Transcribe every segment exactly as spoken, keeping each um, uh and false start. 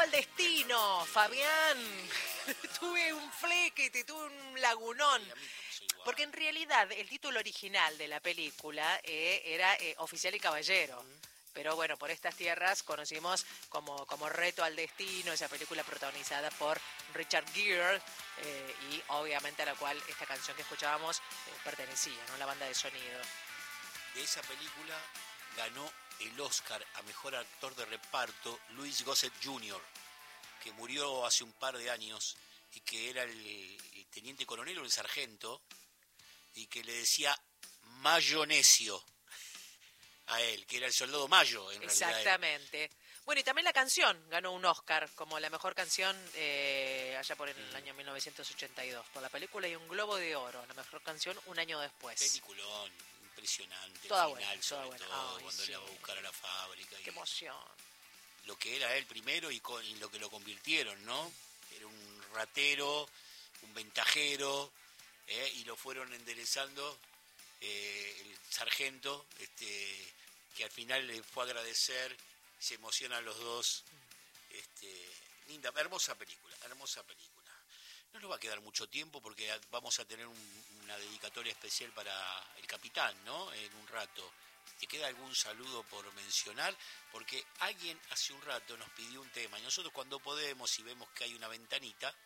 al destino, Fabián. Tuve un flequete, tuve un lagunón. Porque en realidad el título original de la película eh, era eh, Oficial y Caballero. Uh-huh. Pero bueno, por estas tierras conocimos como, como Reto al Destino, esa película protagonizada por Richard Gere eh, y obviamente a la cual esta canción que escuchábamos eh, pertenecía, ¿no? La banda de sonido. De esa película ganó el Oscar a Mejor Actor de Reparto Louis Gossett junior, que murió hace un par de años y que era el, el teniente coronel o el sargento y que le decía Mayonesio a él, que era el soldado Mayo en realidad. Exactamente. Bueno, y también la canción ganó un Oscar como la mejor canción eh, allá por el mm. año mil novecientos ochenta y dos por la película y un Globo de Oro, la mejor canción un año después. Peliculón, impresionante. Toda el final, buena, sobre toda todo, buena. Ay, cuando sí. él la va a buscar a la fábrica. Qué emoción. Lo que era él primero y, con, y lo que lo convirtieron, ¿no? Era un ratero, un ventajero, ¿eh? Y lo fueron enderezando eh, el sargento, este, que al final le fue a agradecer, se emocionan los dos. Este, linda, hermosa película, hermosa película. No nos va a quedar mucho tiempo porque vamos a tener un, una dedicatoria especial para el capitán, ¿no? En un rato. ¿Te queda algún saludo por mencionar? Porque alguien hace un rato nos pidió un tema y nosotros cuando podemos y vemos que hay una ventanita,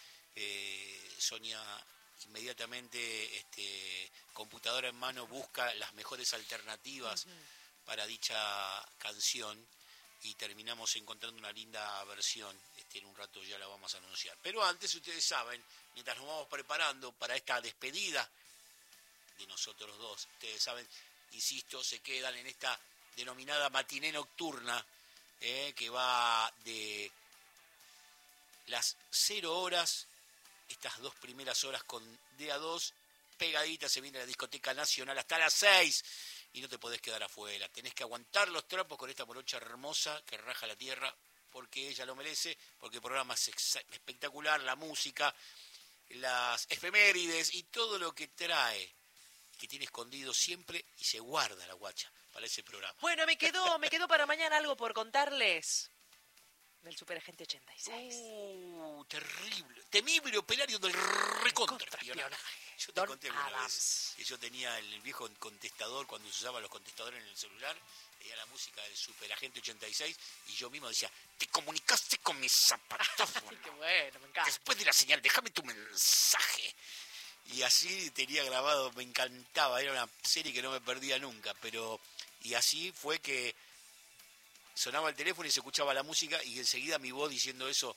eh, Sonia inmediatamente, este, computadora en mano, busca las mejores alternativas uh-huh. para dicha canción y terminamos encontrando una linda versión. Este, en un rato ya la vamos a anunciar. Pero antes, ustedes saben, mientras nos vamos preparando para esta despedida de nosotros dos, ustedes saben, insisto, se quedan en esta denominada matiné nocturna, eh, que va de las cero horas, estas dos primeras horas con D A dos, pegaditas, se viene la discoteca nacional hasta las seis, y no te podés quedar afuera, tenés que aguantar los trapos con esta morocha hermosa que raja la tierra, porque ella lo merece, porque el programa es espectacular, la música, las efemérides y todo lo que trae, que tiene escondido siempre y se guarda la guacha para ese programa. Bueno, me quedó, me quedó para mañana algo por contarles del Superagente ochenta y seis. Uh, terrible, temible operario del recontraespionaje. Yo te Don conté alguna Adams. vez que yo tenía el viejo contestador cuando se usaban los contestadores en el celular, veía la música del Superagente ochenta y seis y yo mismo decía, te comunicaste con mi zapatófono. Qué bueno, me encanta. Después de la señal, déjame tu mensaje. Y así tenía grabado, me encantaba, era una serie que no me perdía nunca, pero y así fue que sonaba el teléfono y se escuchaba la música y enseguida mi voz diciendo eso,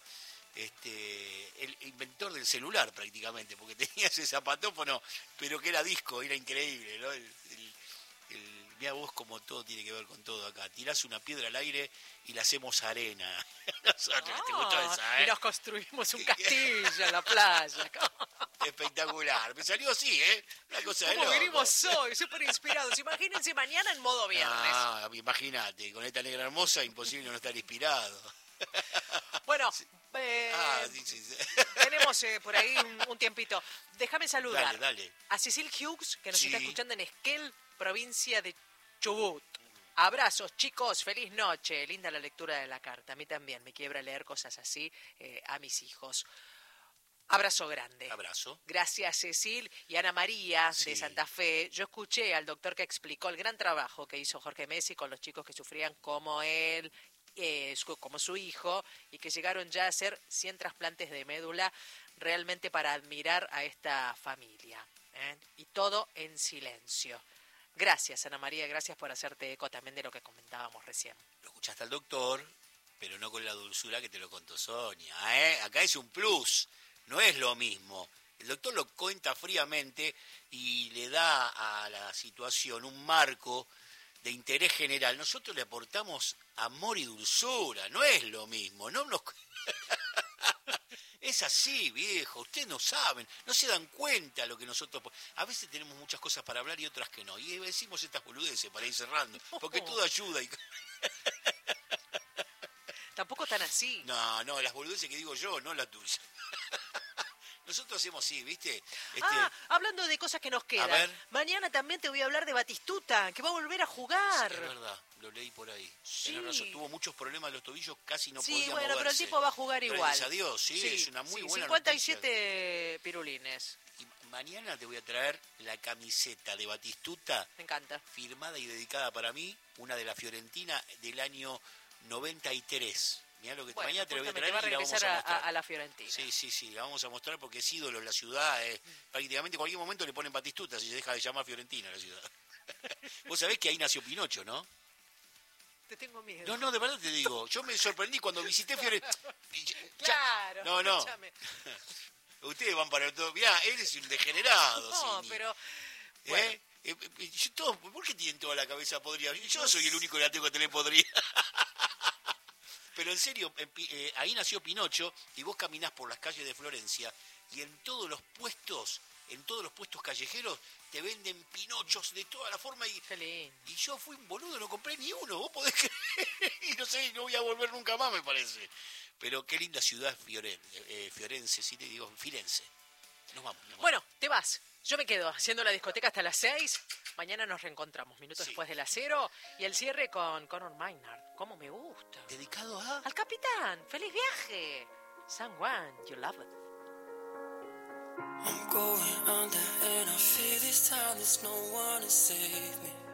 este, el inventor del celular prácticamente, porque tenía ese zapatófono, pero que era disco, era increíble, ¿no? El, el, el, mira vos como todo tiene que ver con todo acá, tirás una piedra al aire y la hacemos arena. Nosotros, oh, ¿te gustó esa, eh? Y nos construimos un castillo en la playa. Espectacular, me salió así, ¿eh? Una cosa de ¿Cómo loco. venimos hoy? Súper inspirados. Imagínense mañana en modo viernes. Ah, imagínate, con esta negra hermosa, imposible no estar inspirado. Bueno, eh, ah, sí, sí, sí. tenemos eh, por ahí un, un tiempito. Déjame saludar dale, dale. a Cecil Hughes, que nos sí. está escuchando en Esquel, provincia de Chubut. Abrazos, chicos, feliz noche. Linda la lectura de la carta. A mí también me quiebra leer cosas así eh, a mis hijos. Abrazo grande. Abrazo. Gracias, Cecil. Y Ana María, sí. de Santa Fe. Yo escuché al doctor que explicó el gran trabajo que hizo Jorge Messi con los chicos que sufrían como él, eh, como su hijo, y que llegaron ya a hacer cien trasplantes de médula, realmente para admirar a esta familia. ¿eh? Y todo en silencio. Gracias, Ana María, gracias por hacerte eco también de lo que comentábamos recién. Lo escuchaste al doctor, pero no con la dulzura que te lo contó Sonia, ¿eh? Acá es un plus, no es lo mismo. El doctor lo cuenta fríamente y le da a la situación un marco de interés general. Nosotros le aportamos amor y dulzura, no es lo mismo, no nos... Es así, viejo, ustedes no saben, no se dan cuenta lo que nosotros... A veces tenemos muchas cosas para hablar y otras que no. Y decimos estas boludeces para ir cerrando, porque todo ayuda. Y... Tampoco tan así. No, no, las boludeces que digo yo, no las tuyas. Nosotros hacemos así, ¿viste? Este... Ah, hablando de cosas que nos quedan. Mañana también te voy a hablar de Batistuta, que va a volver a jugar. Sí, es verdad. lo leí por ahí. Sí. Tenés razón, tuvo muchos problemas de los tobillos, casi no sí, podía bueno, moverse. pero el tipo va a jugar igual. Gracias a Dios, sí, sí es una muy sí, buena cincuenta y siete noticia. pirulines. Y mañana te voy a traer la camiseta de Batistuta. Me encanta. Firmada y dedicada para mí, una de la Fiorentina del año noventa y tres. Mirá lo que Bueno, mañana te lo voy a justamente traer va a y la vamos regresar a a, mostrar. a, a la Fiorentina. Sí, sí, sí, la vamos a mostrar porque es ídolo en la ciudad. Eh. Prácticamente en cualquier momento le ponen Batistuta si se deja de llamar Fiorentina la ciudad. Vos sabés que ahí nació Pinocho, ¿no? Te tengo miedo. No, no, de verdad te digo. Yo me sorprendí cuando visité Fiorentina. Claro, no, no. escúchame. Ustedes van para todo. Mirá, él es un degenerado. No, Cini. pero... ¿Eh? Bueno. Eh, eh, yo todo, ¿por qué tienen toda la cabeza podrida? Yo no soy el único que la tengo que tener podrida. Pero en serio, eh, eh, ahí nació Pinocho y vos caminás por las calles de Florencia y en todos los puestos, en todos los puestos callejeros te venden Pinochos de toda la forma y, Qué lindo. y yo fui un boludo, no compré ni uno, vos podés creer, y no sé, no voy a volver nunca más me parece. Pero qué linda ciudad Fioren, eh, Fiorense, sí te digo, Firenze. Nos vamos, nos vamos. Bueno, te vas. Yo me quedo haciendo la discoteca hasta las seis. Mañana nos reencontramos, minutos Sí. después de las cero. Y el cierre con Conor Maynard. ¿Cómo me gusta? ¿Dedicado a? Al capitán. ¡Feliz viaje! Someone you love it. I'm going under and I feel this time there's no one to save me.